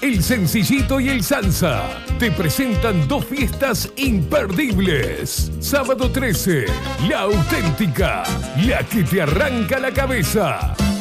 El Sencillito y el Salsa te presentan dos fiestas imperdibles. Sábado 13, La Auténtica, la que te arranca la cabeza.